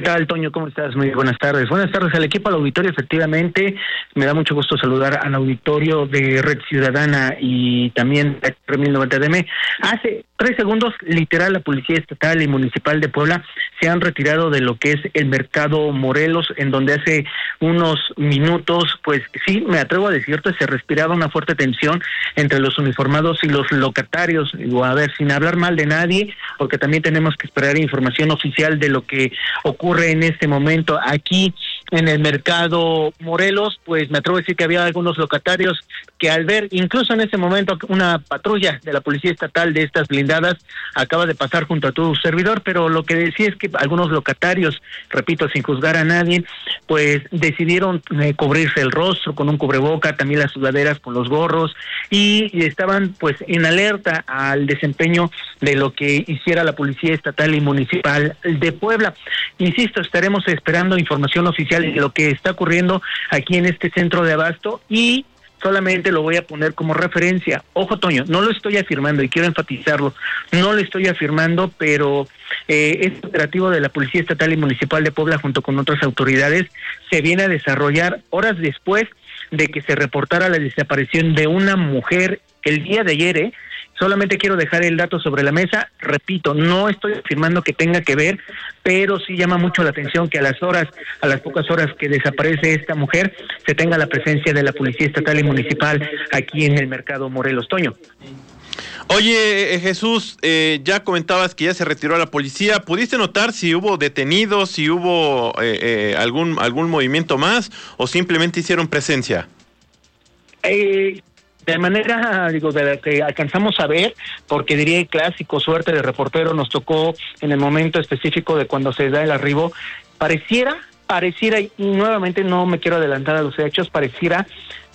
tal, Toño? ¿Cómo estás? Muy buenas tardes. Buenas tardes al equipo, al auditorio. Efectivamente, me da mucho gusto saludar al auditorio de Red Ciudadana y también de 1090 DM. Hace 3 segundos, literal, la Policía Estatal y Municipal de Puebla se han retirado de lo que es el Mercado Morelos, en donde hace unos minutos, pues sí, me atrevo a decirte, se respiraba una fuerte tensión entre los uniformados y los locatarios. Digo, a ver, sin hablar mal de nadie, porque también tenemos que esperar información oficial de lo que ocurre en este momento aquí en el Mercado Morelos. Pues me atrevo a decir que había algunos locatarios que al ver incluso en ese momento una patrulla de la Policía Estatal de estas blindadas acaba de pasar junto a tu servidor, pero lo que decía es que algunos locatarios, repito, sin juzgar a nadie, pues decidieron cubrirse el rostro con un cubreboca, también las sudaderas con los gorros, y estaban pues en alerta al desempeño de lo que hiciera la Policía Estatal y Municipal de Puebla. Insisto, estaremos esperando información oficial de lo que está ocurriendo aquí en este centro de abasto, y solamente lo voy a poner como referencia. Ojo, Toño, no lo estoy afirmando y quiero enfatizarlo, no lo estoy afirmando, pero este operativo de la Policía Estatal y Municipal de Puebla junto con otras autoridades se viene a desarrollar horas después de que se reportara la desaparición de una mujer el día de ayer. Solamente quiero dejar el dato sobre la mesa. Repito, no estoy afirmando que tenga que ver, pero sí llama mucho la atención que a las pocas horas que desaparece esta mujer, se tenga la presencia de la Policía Estatal y Municipal aquí en el Mercado Morelos. Toño. Oye, Jesús, ya comentabas que ya se retiró la policía. ¿Pudiste notar si hubo detenidos, si hubo algún movimiento más, o simplemente hicieron presencia? De manera, de la que alcanzamos a ver, porque diría el clásico suerte de reportero, nos tocó en el momento específico de cuando se da el arribo, pareciera, y nuevamente no me quiero adelantar a los hechos, pareciera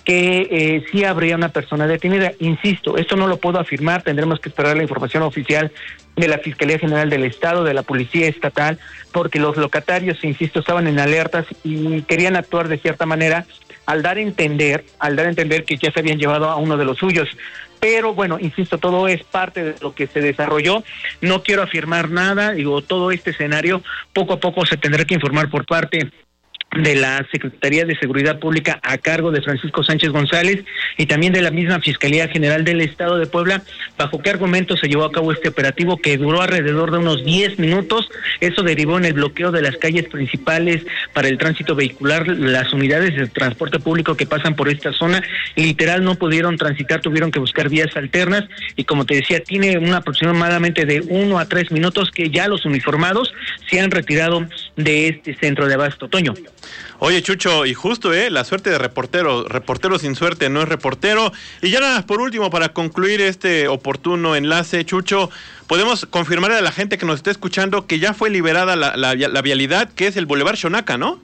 que sí habría una persona detenida. Insisto, esto no lo puedo afirmar, tendremos que esperar la información oficial de la Fiscalía General del Estado, de la Policía Estatal, porque los locatarios, insisto, estaban en alertas y querían actuar de cierta manera al dar a entender que ya se habían llevado a uno de los suyos. Pero bueno, insisto, todo es parte de lo que se desarrolló. No quiero afirmar nada, todo este escenario poco a poco se tendrá que informar por parte de la Secretaría de Seguridad Pública a cargo de Francisco Sánchez González y también de la misma Fiscalía General del Estado de Puebla, bajo qué argumento se llevó a cabo este operativo que duró alrededor de unos 10 minutos. Eso derivó en el bloqueo de las calles principales para el tránsito vehicular. Las unidades de transporte público que pasan por esta zona literal no pudieron transitar, tuvieron que buscar vías alternas, y como te decía, tiene una aproximadamente de 1 a 3 minutos que ya los uniformados se han retirado de este centro de abasto. Toño. Oye, Chucho, y justo, la suerte de reportero sin suerte no es reportero. Y ya nada, por último, para concluir este oportuno enlace, Chucho, podemos confirmarle a la gente que nos está escuchando que ya fue liberada la vialidad, que es el Boulevard Xonaca, ¿no?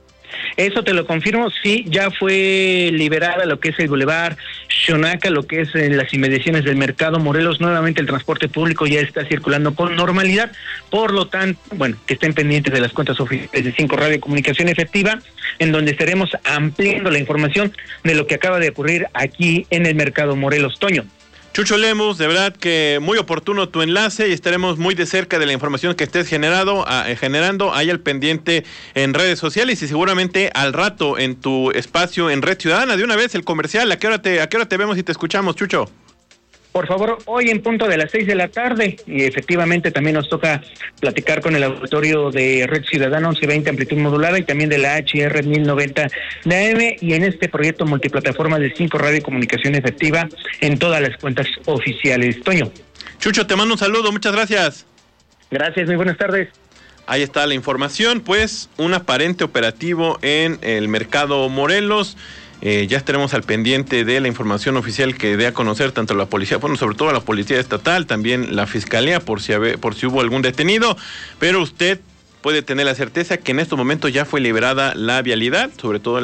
Eso te lo confirmo, sí, ya fue liberada lo que es el Boulevard Xonaca, lo que es en las inmediaciones del Mercado Morelos. Nuevamente el transporte público ya está circulando con normalidad, por lo tanto, bueno, que estén pendientes de las cuentas oficiales de 5 Radio Comunicación Efectiva, en donde estaremos ampliando la información de lo que acaba de ocurrir aquí en el Mercado Morelos. Toño. Chucho Lemus, de verdad que muy oportuno tu enlace y estaremos muy de cerca de la información que estés generando ahí al pendiente en redes sociales y seguramente al rato en tu espacio en Red Ciudadana. De una vez el comercial, ¿a qué hora te vemos y te escuchamos, Chucho? Por favor, hoy en punto de las 6 de la tarde, y efectivamente también nos toca platicar con el auditorio de Red Ciudadana 1120 amplitud modulada y también de la HR 1090 de AM, y en este proyecto multiplataforma de 5 Radio y Comunicación Efectiva en todas las cuentas oficiales. Toño. Chucho, te mando un saludo, muchas gracias. Gracias, muy buenas tardes. Ahí está la información, pues un aparente operativo en el Mercado Morelos. Ya estaremos al pendiente de la información oficial que dé a conocer tanto la policía, bueno, sobre todo la policía estatal, también la fiscalía, por si hubo algún detenido, pero usted puede tener la certeza que en estos momentos ya fue liberada la vialidad, sobre todo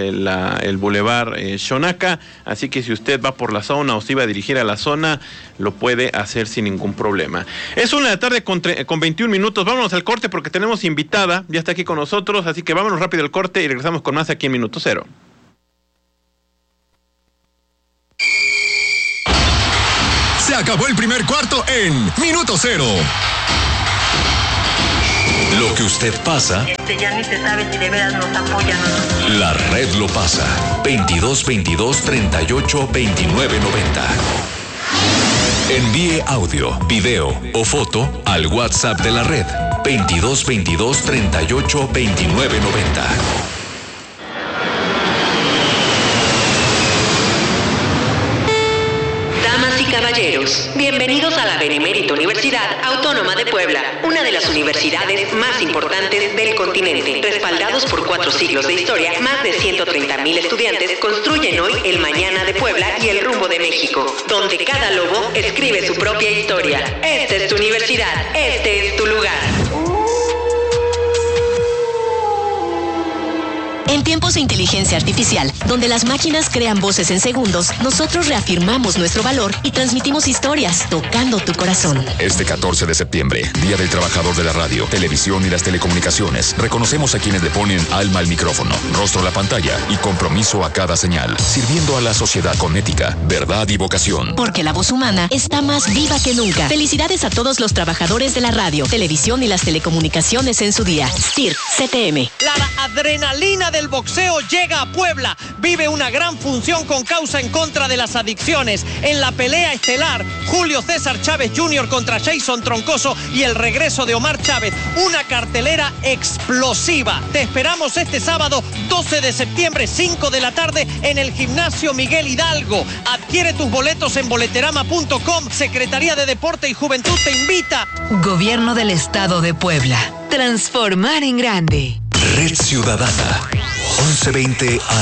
el Boulevard Xonaca, así que si usted va por la zona o se iba a dirigir a la zona, lo puede hacer sin ningún problema. Es 1 de la tarde con 21 minutos, vámonos al corte porque tenemos invitada, ya está aquí con nosotros, así que vámonos rápido al corte y regresamos con más aquí en Minuto Cero. Se acabó el primer cuarto en Minuto Cero. Lo que usted pasa. Ya ni se sabe si de veras nos apoyan o no. La red lo pasa. 2222-382990. Envíe audio, video o foto al WhatsApp de la red. 2222-382990. Damas y caballeros, bienvenidos a la Benemérita Universidad Autónoma de Puebla, una de las universidades más importantes del continente. Respaldados por 4 siglos de historia, más de 130,000 estudiantes construyen hoy el mañana de Puebla y el rumbo de México, donde cada lobo escribe su propia historia. Esta es tu universidad, este es tu lugar. En tiempos de inteligencia artificial, donde las máquinas crean voces en segundos, nosotros reafirmamos nuestro valor y transmitimos historias, tocando tu corazón. Este 14 de septiembre, Día del Trabajador de la Radio, Televisión y las Telecomunicaciones, reconocemos a quienes le ponen alma al micrófono, rostro a la pantalla y compromiso a cada señal, sirviendo a la sociedad con ética, verdad y vocación. Porque la voz humana está más viva que nunca. Felicidades a todos los trabajadores de la radio, televisión y las telecomunicaciones en su día. CIR, CTM. La adrenalina del boxeo llega a Puebla. Vive una gran función con causa en contra de las adicciones. En la pelea estelar, Julio César Chávez Jr. contra Jason Troncoso y el regreso de Omar Chávez. Una cartelera explosiva. Te esperamos este sábado 12 de septiembre, 5 de la tarde, en el Gimnasio Miguel Hidalgo. Adquiere tus boletos en boleterama.com. Secretaría de Deporte y Juventud te invita. Gobierno del Estado de Puebla. Transformar en grande. Red Ciudadana. 1120 a